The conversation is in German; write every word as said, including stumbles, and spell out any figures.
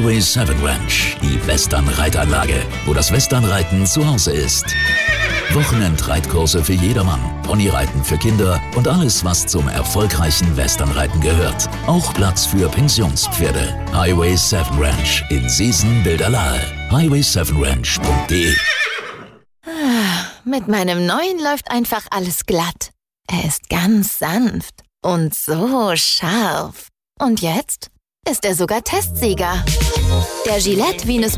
Highway sieben Ranch, die Western-Reitanlage, wo das Westernreiten zu Hause ist. Wochenendreitkurse für jedermann, Ponyreiten für Kinder und alles, was zum erfolgreichen Westernreiten gehört. Auch Platz für Pensionspferde. Highway sieben Ranch in Seesen-Bilderlahe. highway sieben ranch punkt de. Mit meinem neuen läuft einfach alles glatt. Er ist ganz sanft und so scharf. Und jetzt ist er sogar Testsieger. Der Gillette Venus